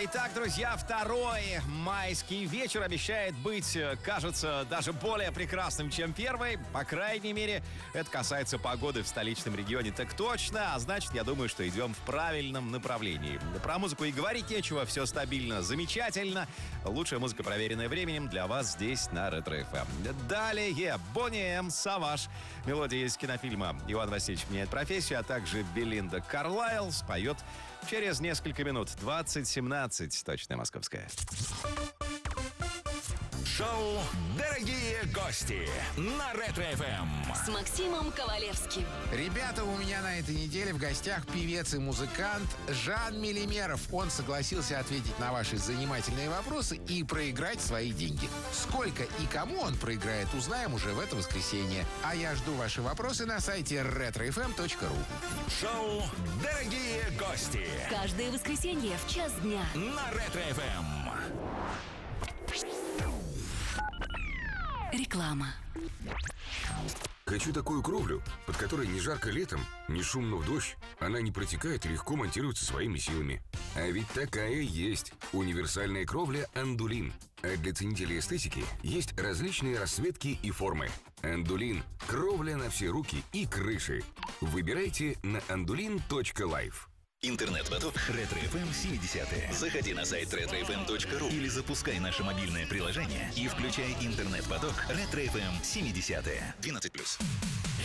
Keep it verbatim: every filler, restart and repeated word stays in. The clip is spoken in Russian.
Итак, друзья, второй майский вечер обещает быть, кажется, даже более прекрасным, чем первый. По крайней мере, это касается погоды в столичном регионе. Так точно, а значит, я думаю, что идем в правильном направлении. Про музыку и говорить нечего, все стабильно, замечательно. Лучшая музыка, проверенная временем, для вас здесь на Ретро-эф эм. Далее Бонни М, Саваш. Мелодия из кинофильма «Иван Васильевич меняет профессию», а также Белинда Карлайл споет через несколько минут. двадцать семнадцать, точное московское. Шоу «Дорогие гости» на Ретро-эф эм. С Максимом Ковалевским. Ребята, у меня на этой неделе в гостях певец и музыкант Жан Мелимеров. Он согласился ответить на ваши занимательные вопросы и проиграть свои деньги. Сколько и кому он проиграет, узнаем уже в это воскресенье. А я жду ваши вопросы на сайте ретро эф эм точка ру. Шоу «Дорогие гости» Каждое воскресенье в час дня. на Ретро-эф эм. Реклама. Хочу такую кровлю, под которой не жарко летом, не шумно в дождь. Она не протекает и легко монтируется своими силами. А ведь такая есть. Универсальная кровля «Андулин». А для ценителей эстетики есть различные расцветки и формы. «Андулин» – кровля на все руки и крыши. Выбирайте на андулин точка лайф. Интернет-поток Ретро-эф эм семидесятые. Заходи на сайт ретро эф эм точка ру или запускай наше мобильное приложение и включай интернет-поток Ретро-эф эм семидесятые. двенадцать плюс.